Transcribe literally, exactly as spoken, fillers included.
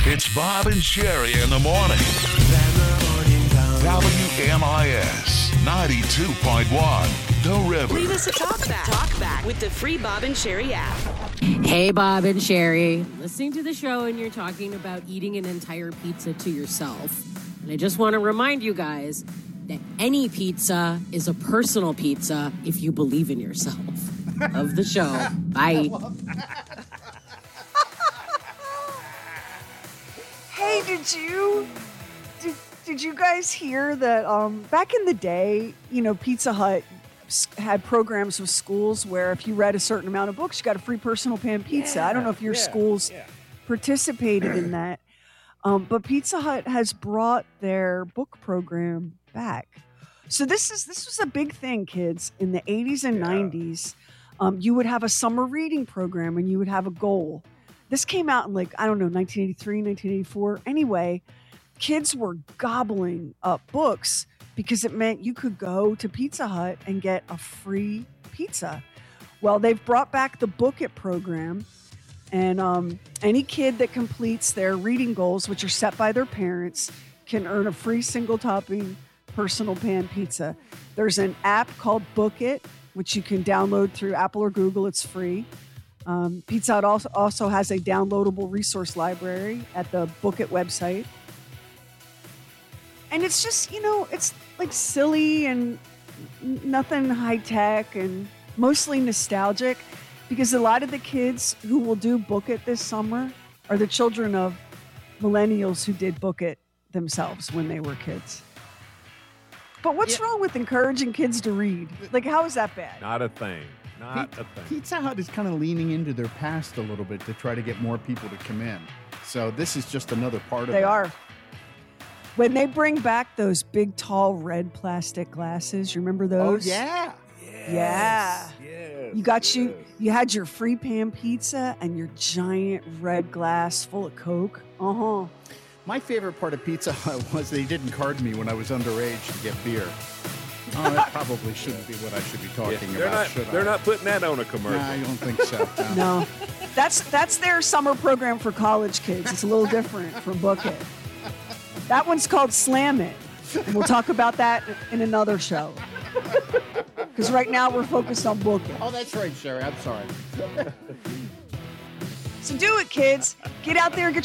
It's Bob and Sherry in the morning. W M I S ninety-two point one, The River. Leave us a talk back. Talk back with the free Bob and Sherry app. Hey, Bob and Sherry. Listening to the show and you're talking about eating an entire pizza to yourself. And I just want to remind you guys that any pizza is a personal pizza if you believe in yourself. Of the show. Bye. Hey, did you did, did you guys hear that um, back in the day, you know, Pizza Hut had programs with schools where if you read a certain amount of books, you got a free personal pan pizza. Yeah, I don't know if your yeah, schools yeah. participated in that, um, but Pizza Hut has brought their book program back. So this is this was a big thing, kids, in the eighties and yeah. nineties. Um, you would have a summer reading program and you would have a goal. This came out in like, I don't know, nineteen eighty-three, nineteen eighty-four. Anyway, kids were gobbling up books because it meant you could go to Pizza Hut and get a free pizza. Well, they've brought back the Book It program, and um, any kid that completes their reading goals, which are set by their parents, can earn a free single topping personal pan pizza. There's an app called Book It, which you can download through Apple or Google. It's free. Um, Pizza Hut also, also has a downloadable resource library at the Book It website. And it's just, you know, it's like silly and n- nothing high tech and mostly nostalgic because a lot of the kids who will do Book It this summer are the children of millennials who did Book It themselves when they were kids. But what's yeah. wrong with encouraging kids to read? Like, how is that bad? Not a thing. Not P- a thing. Pizza Hut is kind of leaning into their past a little bit to try to get more people to come in. So this is just another part of it. They are. When they bring back those big, tall, red plastic glasses, you remember those? Oh, yeah. Yes. Yeah. Yes. You got you, yes. you had your free pan pizza and your giant red glass full of Coke. Uh-huh. My favorite part of Pizza Hut was they didn't card me when I was underage to get beer. Oh, that probably shouldn't be what I should be talking Yeah, they're about, not, should I? They're not putting that on a commercial. Nah, I don't think so. No. No. That's that's their summer program for college kids. It's a little different from Book It. That one's called Slam It. And we'll talk about that in another show. Because right now we're focused on Book It. Oh, that's right, Sherry. I'm sorry. So do it, kids. Get out there and get